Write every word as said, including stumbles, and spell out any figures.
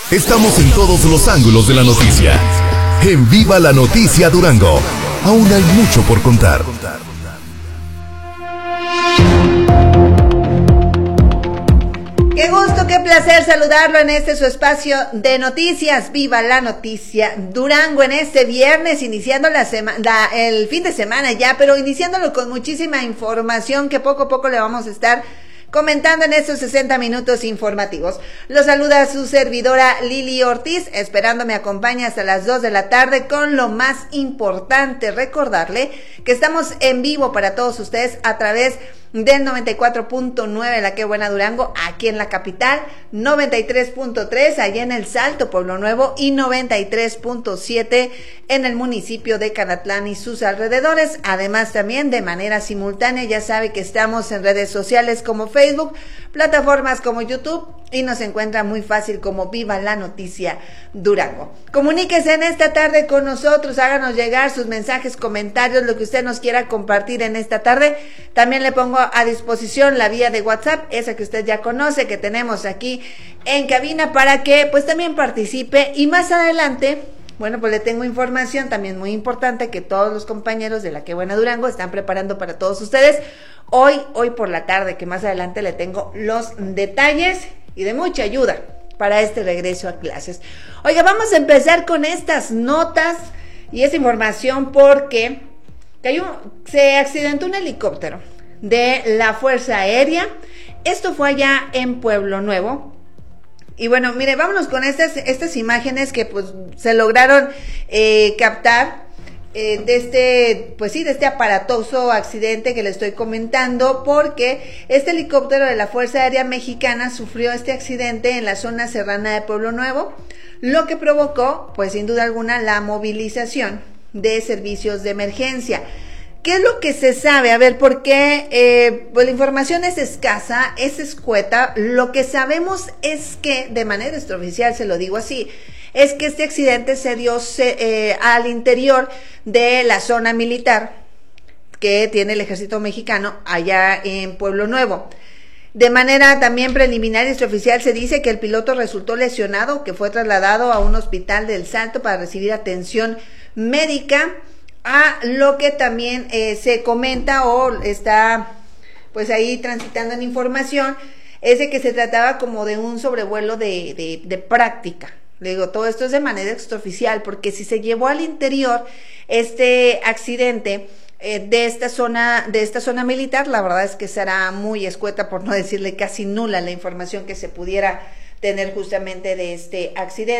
Estamos en todos los ángulos de la noticia. En Viva la Noticia Durango. Aún hay mucho por contar. Qué gusto, qué placer saludarlo en este su espacio de noticias. Viva la Noticia Durango en este viernes, iniciando la semana, el fin de semana ya, pero iniciándolo con muchísima información que poco a poco le vamos a estar comentando en estos sesenta minutos informativos. Los saluda su servidora Lili Ortiz, esperando me acompañe hasta las dos de la tarde con lo más importante. Recordarle que estamos en vivo para todos ustedes a través del noventa y cuatro punto nueve La Qué Buena Durango, aquí en la capital, noventa y tres punto tres allá en El Salto, Pueblo Nuevo, y noventa y tres punto siete en el municipio de Canatlán y sus alrededores. Además también de manera simultánea, ya sabe que estamos en redes sociales como Facebook, plataformas como YouTube, y nos encuentra muy fácil como Viva la Noticia Durango. Comuníquese en esta tarde con nosotros, háganos llegar sus mensajes, comentarios, lo que usted nos quiera compartir en esta tarde. También le pongo a disposición la vía de WhatsApp, esa que usted ya conoce, que tenemos aquí en cabina, para que pues también participe. Y más adelante, bueno, pues le tengo información también muy importante que todos los compañeros de La Qué Buena Durango están preparando para todos ustedes hoy, hoy por la tarde, que más adelante le tengo los detalles y de mucha ayuda para este regreso a clases. Oiga, vamos a empezar con estas notas y esta información porque cayó, se accidentó un helicóptero de la Fuerza Aérea. Esto fue allá en Pueblo Nuevo. Y bueno, mire, vámonos con estas, estas imágenes que pues se lograron eh, captar eh, de este, pues sí, de este aparatoso accidente que le estoy comentando, porque este helicóptero de la Fuerza Aérea Mexicana sufrió este accidente en la zona serrana de Pueblo Nuevo, lo que provocó, pues sin duda alguna, la movilización de servicios de emergencia. ¿Qué es lo que se sabe? A ver, ¿por qué? Eh, pues la información es escasa, es escueta. Lo que sabemos es que, de manera extraoficial, se lo digo así, es que este accidente se dio se, eh, al interior de la zona militar que tiene el ejército mexicano allá en Pueblo Nuevo. De manera también preliminar y extraoficial se dice que el piloto resultó lesionado, que fue trasladado a un hospital del Salto para recibir atención médica. A lo que también eh, se comenta o está pues ahí transitando en información es de que se trataba como de un sobrevuelo de, de, de práctica. Le digo, todo esto es de manera extraoficial, porque si se llevó al interior este accidente eh, de esta zona, de esta zona militar, la verdad es que será muy escueta, por no decirle casi nula, la información que se pudiera tener justamente de este accidente.